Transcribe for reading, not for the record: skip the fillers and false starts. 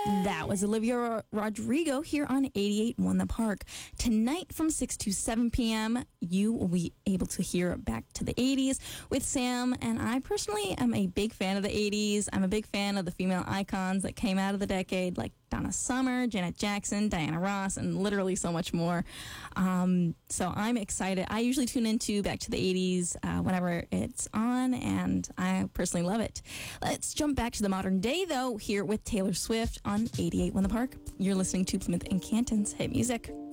That was Olivia Rodrigo here on 88.1 The Park. Tonight from 6 to 7 p.m., you will be able to hear Back to the 80s with Sam. And I personally am a big fan of the 80s. I'm a big fan of the female icons that came out of the decade, like Donna Summer, Janet Jackson, Diana Ross, and literally so much more. So I'm excited. I usually tune into Back to the 80s whenever it's on, and I personally love it. Let's jump back to the modern day, though, here with Taylor Swift on 88.1 The Park. You're listening to Plymouth and Canton's hit music.